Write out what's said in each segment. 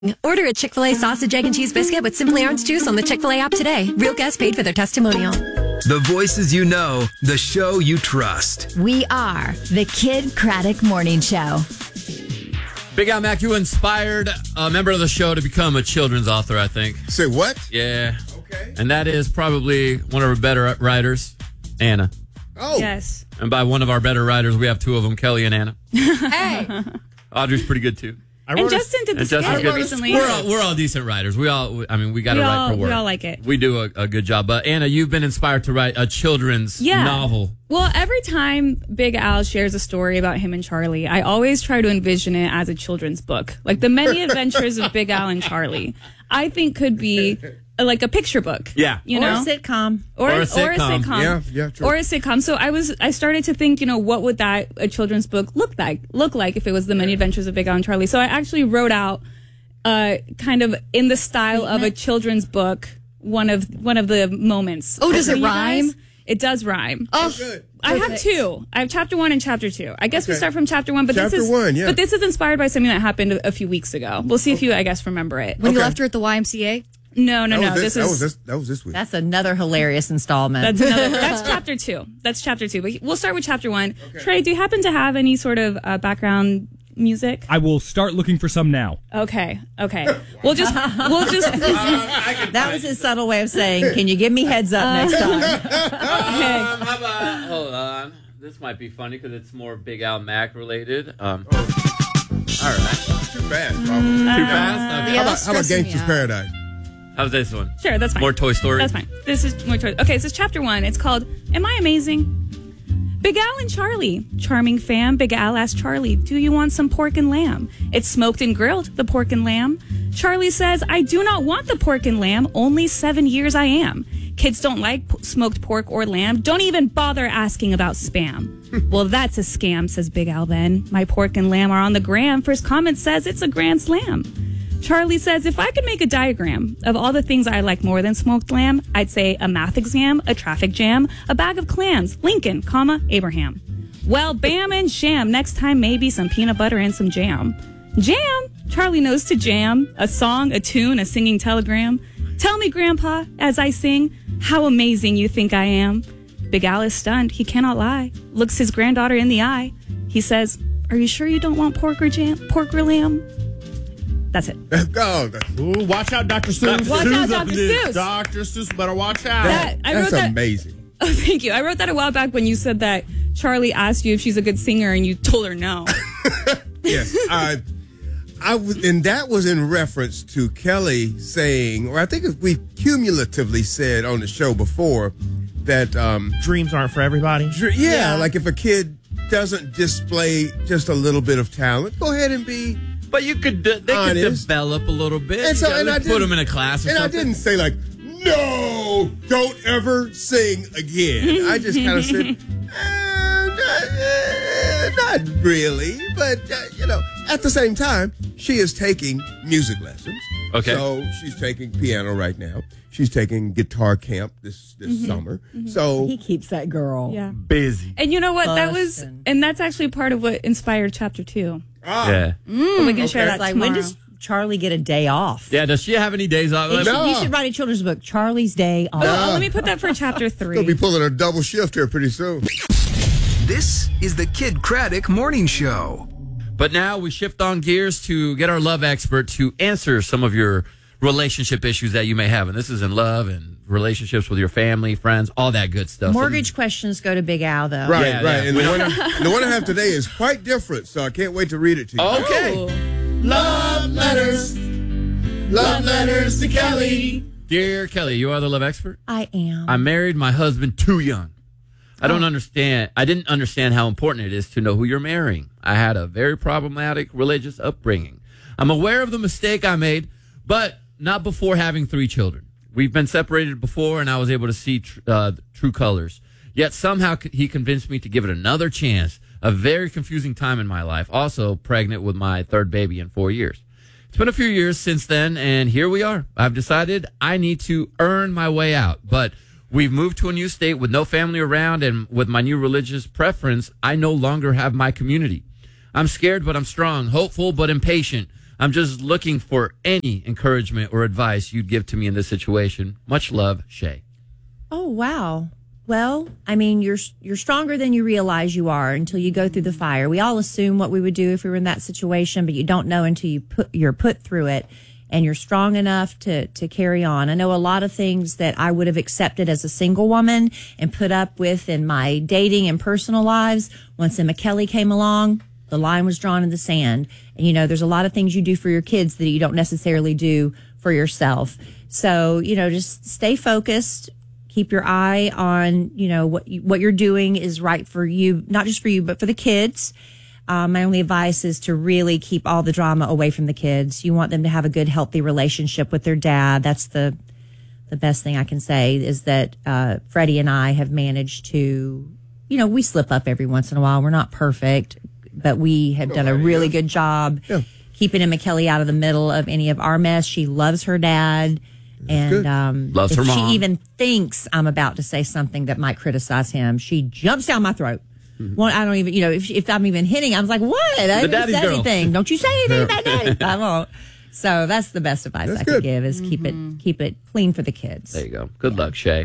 Order a Chick-fil-A sausage, egg, and cheese biscuit with Simply Orange Juice on the Chick-fil-A app today. Real guests paid for their testimonial. The voices you know, the show you trust. We are the Kid Craddock Morning Show. Big Al Mac, you inspired a member of the show to become a children's author, I think. Say what? Yeah. Okay. And that is probably one of our better writers, Anna. Oh. Yes. And by one of our better writers, we have two of them, Kelly and Anna. Hey. Audrey's pretty good, too. And Justin did the skit recently. We're all decent writers. We got to write for work. We all like it. We do a good job. But Anna, you've been inspired to write a children's novel. Well, every time Big Al shares a story about him and Charlie, I always try to envision it as a children's book. Like The Many Adventures of Big Al and Charlie, I think could be like a picture book. Yeah. You know? Or a sitcom. Or a sitcom. Yeah, true. Or a sitcom. So I started to think, what would a children's book look like if it was The Many Adventures of Big Al and Charlie. So I actually wrote out kind of in the style of a children's book one of the moments. Oh, does it rhyme? It does rhyme. Oh, good. I have two. I have chapter 1 and chapter 2. I guess we Okay. start from chapter 1, but Chapter this is 1, yeah. But this is inspired by something that happened a few weeks ago. We'll see if you, I guess, remember it. When you left her at the YMCA? No. That This is was this week. That's another hilarious installment. that's chapter 2. That's chapter 2. But we'll start with chapter 1. Okay. Trey, do you happen to have any sort of background music? I will start looking for some now. Okay. We'll just. That was his subtle way of saying, "Can you give me heads up next time?" How about, hold on. This might be funny because it's more Big Al Mac related. All right. Too fast, probably. Too fast? Okay. How about Gangsta's Paradise? How's this one? Sure, that's fine. More Toy Story? That's fine. This is more Toy. Okay, this is chapter 1. It's called "Am I Amazing?" Big Al and Charlie. Charming fam, Big Al asked Charlie, "Do you want some pork and lamb?" "It's smoked and grilled, the pork and lamb." Charlie says, "I do not want the pork and lamb. Only 7 years I am. Kids don't like smoked pork or lamb. Don't even bother asking about Spam." "Well, that's a scam," says Big Al then. "My pork and lamb are on the gram. First comment says it's a grand slam." Charlie says, "If I could make a diagram of all the things I like more than smoked lamb, I'd say a math exam, a traffic jam, a bag of clams, Lincoln, comma, Abraham." "Well, bam and sham. Next time, maybe some peanut butter and some jam." "Jam?" Charlie knows to jam. A song, a tune, a singing telegram. "Tell me, Grandpa, as I sing, how amazing you think I am." Big Al is stunned. He cannot lie. Looks his granddaughter in the eye. He says, "Are you sure you don't want pork or lamb?" That's it. Ooh, watch out, Dr. Seuss. Watch out, Dr. Seuss. Dr. Seuss, better watch out. That's amazing. Oh, thank you. I wrote that a while back when you said that Charlie asked you if she's a good singer and you told her no. Yes. And that was in reference to Kelly saying, or I think we cumulatively said on the show before that dreams aren't for everybody. Like if a kid doesn't display just a little bit of talent, go ahead and be. But they could develop a little bit. And I put them in a class or something. I didn't say like, no, don't ever sing again. I just kind of said, not really. But, at the same time, she is taking music lessons. Okay. So she's taking piano right now. She's taking guitar camp this summer. So He keeps that girl. Yeah. Busy. And you know what? Bussin'. That's actually part of what inspired chapter 2. Yeah. We can share that Like, tomorrow. when does Charlie get a day off? Yeah, does she have any days off? You should write a children's book, Charlie's Day Off. Let me put that for chapter 3. Gonna be pulling a double shift here pretty soon. This is the Kid Craddock Morning Show. But now we shift on gears to get our love expert to answer some of your relationship issues that you may have. And this is in love and relationships with your family, friends, all that good stuff. Mortgage questions go to Big Al, though. Right, Yeah, right. yeah. And the one I have today is quite different, so I can't wait to read it to you. Okay. Love letters. Love letters to Kelly. Dear Kelly, you are the love expert? I am. I married my husband too young. I didn't understand how important it is to know who you're marrying. I had a very problematic religious upbringing. I'm aware of the mistake I made, but not before having 3 children. We've been separated before, and I was able to see true colors. Yet somehow he convinced me to give it another chance. A very confusing time in my life. Also pregnant with my 3rd baby in 4 years. It's been a few years since then, and here we are. I've decided I need to earn my way out, but we've moved to a new state with no family around, and with my new religious preference, I no longer have my community. I'm scared, but I'm strong, hopeful, but impatient. I'm just looking for any encouragement or advice you'd give to me in this situation. Much love, Shay. Oh, wow. Well, I mean, you're stronger than you realize you are until you go through the fire. We all assume what we would do if we were in that situation, but you don't know until you're put through it, and you're strong enough to carry on. I know a lot of things that I would have accepted as a single woman and put up with in my dating and personal lives. Once Emma Kelly came along, the line was drawn in the sand. And, you know, there's a lot of things you do for your kids that you don't necessarily do for yourself. So, you know, just stay focused. Keep your eye on, you know, what you're doing is right for you, not just for you, but for the kids. My only advice is to really keep all the drama away from the kids. You want them to have a good, healthy relationship with their dad. That's the best thing I can say is that Freddie and I have managed to, you know, we slip up every once in a while. We're not perfect, but we have done a really good job keeping Emma Kelly out of the middle of any of our mess. She loves her dad. And loves her if mom. she even thinks I'm about to say something that might criticize him, she jumps down my throat. Well, I don't even, you know, if I'm even hitting, I was like, what? I didn't say anything. Don't you say anything about daddy. I won't. So that's the best advice I could give is keep it clean for the kids. There you go. Good luck, Shay.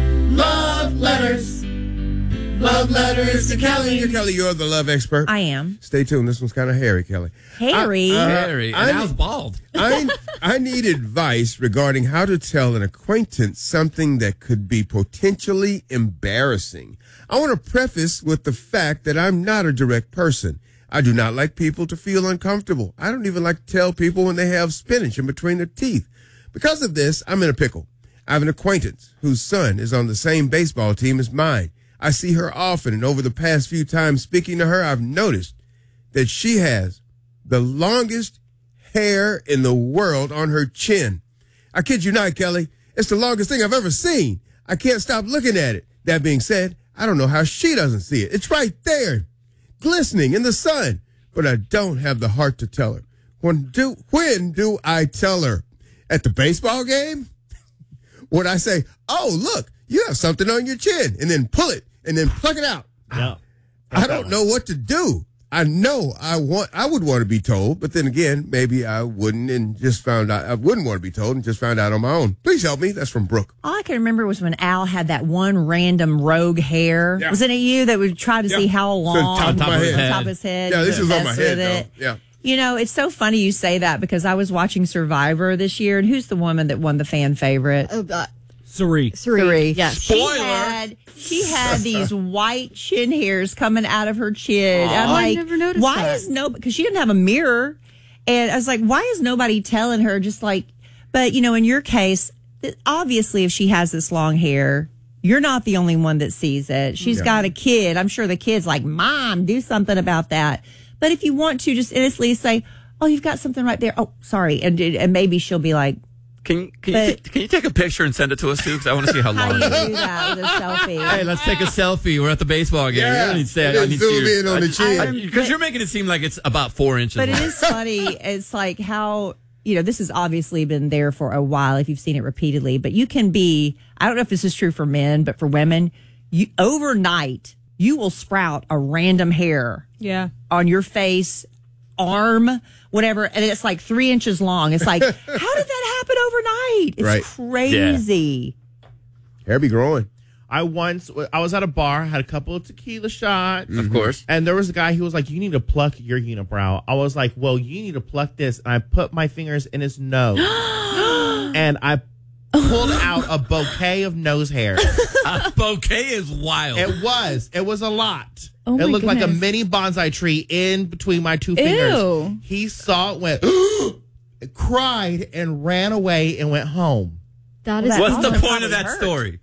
Love letters. Love letters to Kelly. Kelly, you're the love expert. I am. Stay tuned. This one's kind of hairy, Kelly. Harry. Harry. And I was bald. I need advice regarding how to tell an acquaintance something that could be potentially embarrassing. I want to preface with the fact that I'm not a direct person. I do not like people to feel uncomfortable. I don't even like to tell people when they have spinach in between their teeth. Because of this, I'm in a pickle. I have an acquaintance whose son is on the same baseball team as mine. I see her often, and over the past few times speaking to her, I've noticed that she has the longest hair in the world on her chin. I kid you not, Kelly. It's the longest thing I've ever seen. I can't stop looking at it. That being said, I don't know how she doesn't see it. It's right there, glistening in the sun. But I don't have the heart to tell her. When do I tell her? At the baseball game? Would I say, oh, look, you have something on your chin, and then pull it, and then pluck it out? Yeah. I don't know what to do. I know I would want to be told, but then again, maybe I wouldn't and just found out. I wouldn't want to be told and just found out on my own. Please help me. That's from Brooke. All I can remember was when Al had that one random rogue hair. Yeah. Wasn't it you that would try to see how long? So top of his head. Yeah, this is on my head, though. Yeah. You know, it's so funny you say that because I was watching Survivor this year, and who's the woman that won the fan favorite? Suri. Yes. Spoiler. She had these white chin hairs coming out of her chin. I'm like, I never noticed why that. is because she didn't have a mirror. And I was like, why is nobody telling her just like, but you know, in your case, obviously if she has this long hair, you're not the only one that sees it. She's got a kid. I'm sure the kid's like, Mom, do something about that. But if you want to just innocently say, oh, you've got something right there. Oh, sorry. And maybe she'll be like, Can you take a picture and send it to us too? Because I want to see how how long. do you do that with a selfie? Hey, let's take a selfie. We're at the baseball game. Yeah. I need to say, Yeah, I need to zoom see your- in on the chin. Because you're making it seem like it's about 4 inches But it long. is funny. It's like how, you know, this has obviously been there for a while if you've seen it repeatedly, but you can be, I don't know if this is true for men, but for women, overnight, you will sprout a random hair on your face, arm, whatever, and it's like 3 inches long. It's like, how did that happen overnight? It's Right. crazy. Hair be growing. I was at a bar, had a couple of tequila shots. Of course. And there was a guy who was like, you need to pluck your unibrow. I was like, well, you need to pluck this. And I put my fingers in his nose. And I pulled out a bouquet of nose hair. A bouquet is wild. It was a lot. Oh it my looked like a goodness. mini bonsai tree in between my two fingers. Ew. He saw it, went, cried, and ran away and went home. That is What's the That point of probably that hurt. story?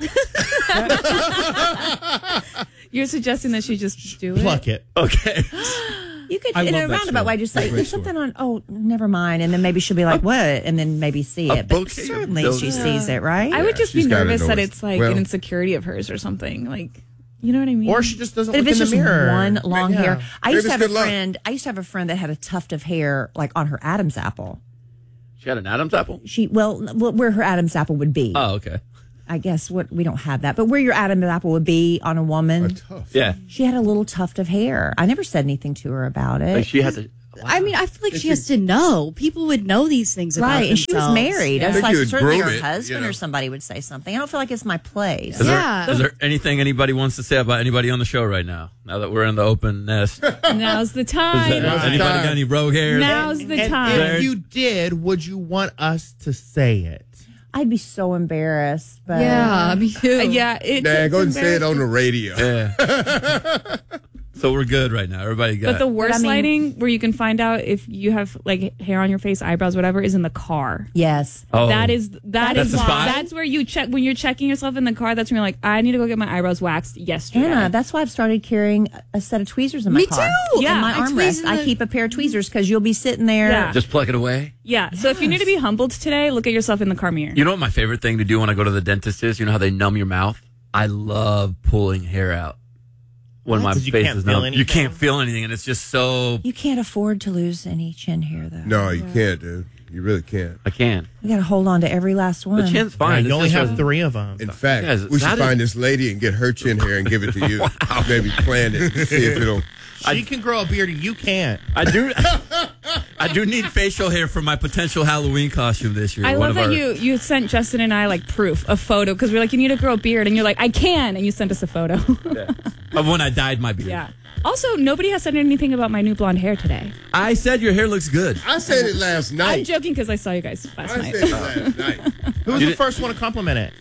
You're suggesting that she just do it? Pluck it. Okay. You could, I in love a that roundabout story. way, just say, Great there's story. something on, oh, never mind. And then maybe she'll be like, what? And then maybe see A it. But bouquet of certainly nose she hair. sees it, right? I would just be she's gotta nervous that notice. it's like Well- an insecurity of hers or something. Like, you know what I mean? Or she just doesn't But if look it's in just the mirror. one long Yeah. hair, I used to have Maybe it's a good luck. friend. I used to have a friend that had a tuft of hair like on her Adam's apple. She had an Adam's apple? Well, where her Adam's apple would be. Oh, okay. I guess we don't have that, but where your Adam's apple would be on a woman, Yeah. she had a little tuft of hair. I never said anything to her about it. Like she had to I mean, I feel like she has to know. People would know these things about Right, and she was themselves. married. Yeah. It's like you would certainly groom her it, husband you know. or somebody would say something. I don't feel like it's my place. Is Yeah. there anything anybody wants to say about anybody on the show right now? Now that we're in the open nest, Now's the time. anybody got any rogue hairs? Now's the And time. if you did, would you want us to say it? I'd be so embarrassed. But Yeah, me too. Yeah, it's Nah, it's go and say it embarrassing. on the radio. Yeah. So we're good right now. Everybody got. But the worst I mean- lighting where you can find out if you have like hair on your face, eyebrows, whatever, is in the car. Yes. Oh. That's the spot? That's where you check when you're checking yourself in the car. That's when you're like, I need to go get my eyebrows waxed yesterday. Anna, that's why I've started carrying a set of tweezers in my Me car. too. Yeah, in my I tweeze armrest. in I the- keep a pair of tweezers because you'll be sitting there. Yeah. Just pluck it away. Yeah. So if you need to be humbled today, look at yourself in the car mirror. You know what my favorite thing to do when I go to the dentist is? You know how they numb your mouth? I love pulling hair out when my 'Cause you face can't is feel numb. You anything? can't feel anything, and it's just so. You can't afford to lose any chin hair, though. No, you can't, dude. You really can't. I can't. You got to hold on to every last one. The chin's fine. you It's only just have a- 3 of them. In fact, Guys, we should that find this lady and get her chin hair and give it to you. Maybe plant it and see if it'll. She can grow a beard and you can't. I do. I do need facial hair for my potential Halloween costume this year. I One love of that our- you sent Justin and I like proof, a photo, because we're like, you need to grow a beard, and you're like, I can, and you sent us a photo. of when I dyed my beard. Yeah. Also, nobody has said anything about my new blonde hair today. I said your hair looks good. I said it last I'm night. joking because I saw you guys last I night. said it last night. Who was the first one to compliment it?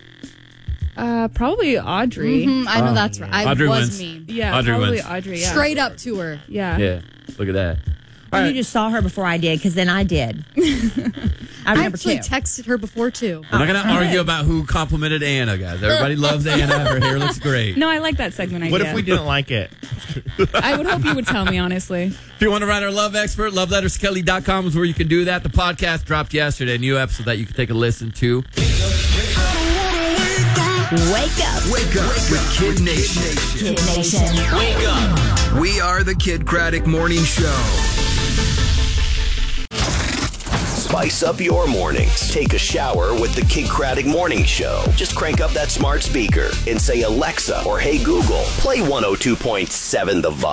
Probably Audrey. I know that's right. I Audrey was wins. mean. Yeah, Audrey probably wins. Audrey. Yeah. Straight up to her. Yeah. Yeah. Look at that. You just saw her before I did, because then I did. I I remember actually too. texted her before too. We're not going to argue about who complimented Anna, guys. Everybody loves Anna. Her hair looks great. No, I like that segment idea. What if we didn't like it? I would hope you would tell me, honestly. If you want to write our love expert, loveletterskelly.com is where you can do that. The podcast dropped yesterday, a new episode that you can take a listen to. Wake up. Wake up with Kid Nation. Kid Nation. Wake up. We are the Kid Craddock Morning Show. Spice up your mornings. Take a shower with the Kid Craddock Morning Show. Just crank up that smart speaker and say, Alexa or Hey Google, play 102.7 The Vibe.